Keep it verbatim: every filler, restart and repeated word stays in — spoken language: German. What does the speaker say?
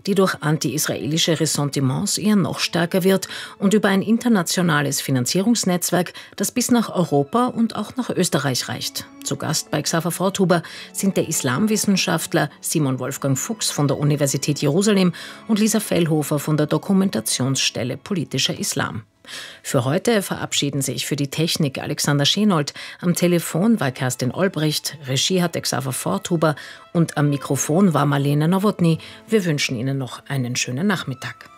die durch anti-israelische Ressentiments eher noch stärker wird, und über ein internationales Finanzierungsnetzwerk, das bis nach Europa und auch nach Österreich reicht. Zu Gast bei Xaver Forthuber sind der Islamwissenschaftler Simon Wolfgang Fuchs von der Universität Jerusalem und Lisa Fellhofer von der Dokumentationsstelle Politischer Islam. Für heute verabschieden sich für die Technik Alexander Schenold. Am Telefon war Kerstin Olbricht, Regie hatte Xaver Forthuber und am Mikrofon war Marlene Nowotny. Wir wünschen Ihnen noch einen schönen Nachmittag.